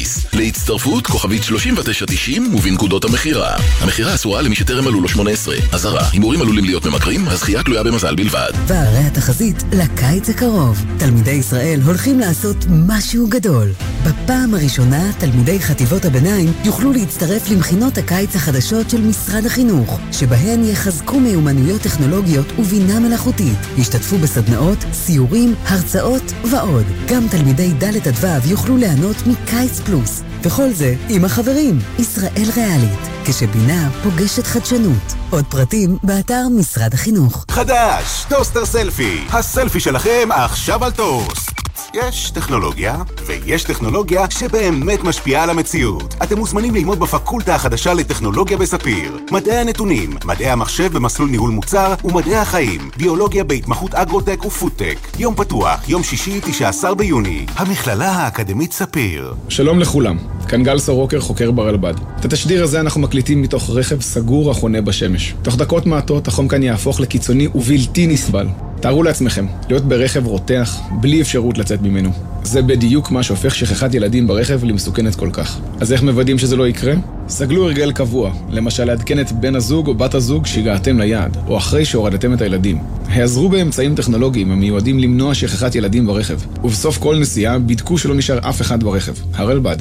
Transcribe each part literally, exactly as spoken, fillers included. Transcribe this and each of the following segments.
להצטרפות כוכבית שלושים ותשע תשעים ובנקודות המחירה. המחירה אסורה למי שטרם מלאו לו שמונה עשרה. אזהרה, הימורים עלולים להיות ממכרים, הזכייה תלויה במזל בלבד. והרי התחזית לקיץ הקרוב. תלמידי ישראל הולכים לעשות משהו גדול. בפעם הראשונה תלמידי חטיבות הביניים יוכלו להצטרף למכינות הקיץ החדשות של משרד החינוך, שבהן יחזקו מיומנויות טכנולוגיות ובינה מלאכותית. ישתתפו בסדנאות, סיורים, הרצאות ועוד. גם תלמידי ד' עד ו' יוכלו ליהנות מקיץ פלוס. וכל זה עם החברים, ישראל ריאלית, כשבינה פוגשת חדשנות. עוד פרטים באתר משרד החינוך. חדש, טוסטר סלפי. הסלפי שלכם עכשיו על טוסט. יש טכנולוגיה, ויש טכנולוגיה שבאמת משפיעה על המציאות. אתם מוזמנים ללמוד בפקולטה החדשה לטכנולוגיה בספיר. מדעי הנתונים, מדעי המחשב במסלול ניהול מוצר, ומדעי החיים, ביולוגיה בהתמחות אגרוטק ופודטק. יום פתוח, יום שישי, תשעה עשר ביוני. המכללה האקדמית ספיר. שלום לכולם, כאן גל סורוקר, חוקר ברלב"ד. את התשדיר הזה אנחנו מקליטים מתוך רכב סגור החונה בשמש. תוך דקות מעטות החום כאן יהפוך לקיצוני ובלתי נסבל. תארו לעצמכם, להיות ברכב רותח, בלי אפשרות לצאת ממנו. זה בדיוק מה שהופך שכחת ילדים ברכב למסוכנת כל כך. אז איך מוודאים שזה לא יקרה? סגלו הרגל קבוע, למשל לעדכן את בן הזוג או בת הזוג שהגעתם ליעד, או אחרי שהורדתם את הילדים. העזרו באמצעים טכנולוגיים המיועדים למנוע שכחת ילדים ברכב, ובסוף כל נסיעה בדקו שלא נשאר אף אחד ברכב. הרלב"ד.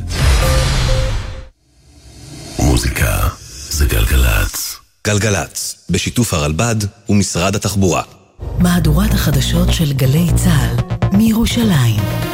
מוזיקה זה גלגלץ. גלגלץ, בשיתוף הרלב"ד ומשרד התחבורה. מהדורת החדשות של גלי צהל מירושלים.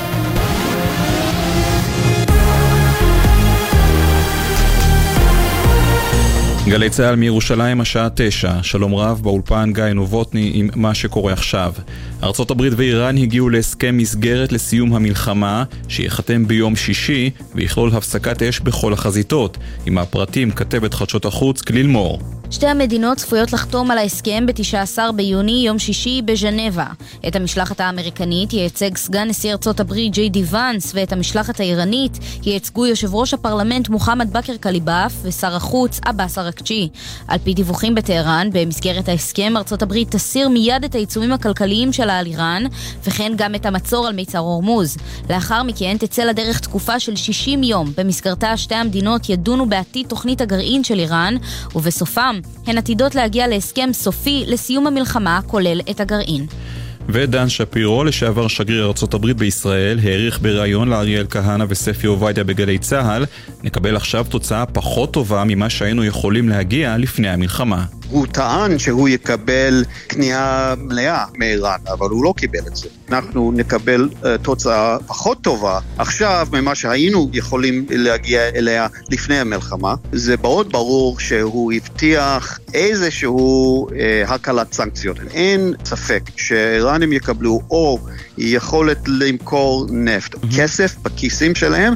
גלי צהל מירושלים השעה תשע. שלום רב, באולפן גיא נובוטני עם מה שקורה עכשיו. ארצות הברית ואיראן הגיעו להסכם מסגרת לסיום המלחמה שיחתם ביום שישי ויכלול הפסקת אש בכל החזיתות. עם הפרטים כתבת חדשות החוץ כליל מור. שתי המדינות צפויות לחתום על ההסכם ב-תשעה עשר ביוני, יום שישי, בז'נבה. את המשלחת האמריקנית ייצג סגן נשיא ארצות הברית ג'יי די ואנס, ואת המשלחת האיראנית ייצגו יושב ראש הפרלמנט מוחמד בכר קליבאף ושר החוץ עבאס אראקצ'י. על פי דיווחים בטהרן, במסגרת ההסכם ארצות הברית תסיר מיד את העיצומים הכלכליים שלה על איראן, וכן גם את המצור על מיצר הורמוז. לאחר מכן תצא לדרך תקופה של שישים יום, במסגרתה שתי המדינות ידונו בעתיד תוכנית הגרעין של איראן, ובסופם הן עתידות להגיע להסכם סופי לסיום המלחמה כולל את הגרעין. ודן שפירו, לשעבר שגריר ארצות הברית בישראל, העריך בראיון לאריאל כהנא וספי עובדיה בגלי צהל, נקבל עכשיו תוצאה פחות טובה ממה שהיינו יכולים להגיע לפני המלחמה. הוא טען שהוא יקבל כניעה מלאה מאיראן, אבל הוא לא קיבל את זה. אנחנו נקבל uh, תוצאה פחות טובה עכשיו ממה שהיינו יכולים להגיע אליה לפני המלחמה. זה מאוד ברור שהוא הבטיח איזשהו uh, הקלת סנקציות. אין ספק שאיראנים יקבלו או יכולת למכור נפט, mm-hmm. כסף בכיסים שלהם.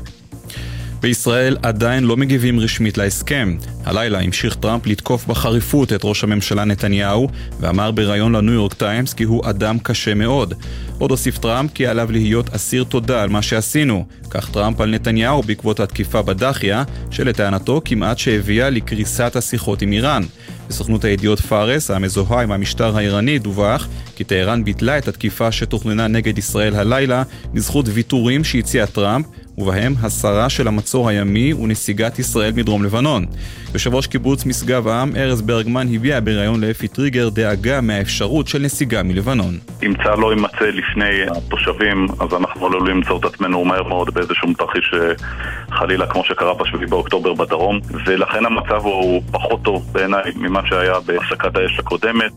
בישראל עדיין לא מגיבים רשמית להסכם. הלילה המשיך טראמפ לתקוף בחריפות את ראש הממשלה נתניהו, ואמר בראיון לניו יורק טיימס כי הוא אדם קשה מאוד. עוד הוסיף טראמפ כי עליו להיות אסיר תודה על מה שעשינו. כך טראמפ על נתניהו בעקבות התקיפה בדחיה, שלטענתו כמעט שהביאה לקריסת השיחות עם איראן. בסוכנות הידיעות פארס, המזוהה עם המשטר האיראני, דווח כי טהרן ביטלה את התקיפה שתוכננה נגד ישראל הלילה בזכות ויתורים שהציע טראמפ, ובהם הסרה של המצור הימי ונסיגת ישראל מדרום לבנון. יושב ראש קיבוץ משגב העם ארז ברגמן הביע בראיון לאפי טריגר דאגה מהאפשרות של נסיגה מלבנון. אם צה"ל לא יימצא לפני התושבים, אז אנחנו עלולים למצוא את עצמנו מהר מאוד באיזשהו תרחיש חלילה כמו שקרה בשביעי באוקטובר בדרום, ולכן המצב הוא פחות טוב בעיניי ממה שהיה בהפסקת האש הקודמת.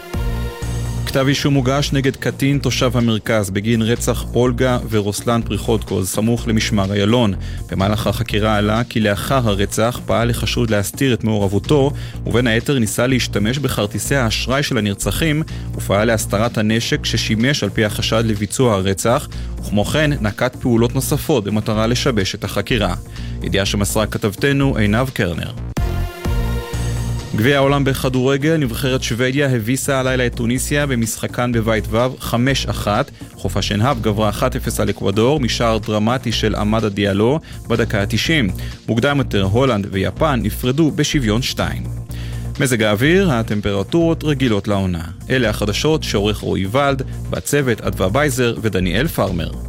כתב אישום מוגש נגד קטין תושב המרכז בגין רצח אולגה ורוסלן פריחודקוז סמוך למשמר איילון. במהלך החקירה עלה כי לאחר הרצח פעל לחשוד להסתיר את מעורבותו, ובין היתר ניסה להשתמש בכרטיסי האשראי של הנרצחים ופעל להסתרת הנשק ששימש על פי החשד לביצוע הרצח, וכמו כן נקט פעולות נוספות במטרה לשבש את החקירה. ידיעה שמסרה כתבתנו עינב קרנר. גביע העולם בכדורגל, נבחרת שוודיה הביסה הלילה את טוניסיה במשחקן בבית ו' חמש אחת. חוף השנהב גברה אחת אפס על אקוודור משער דרמטי של עמדה דיאלו בדקה ה-תשעים. מוקדם יותר הולנד ויפן נפרדו בשוויון שתיים. מזג האוויר, הטמפרטורות רגילות לעונה. אלה החדשות שעורך רועי ולד, בצוות אדווה בייזר ודניאל פארמר.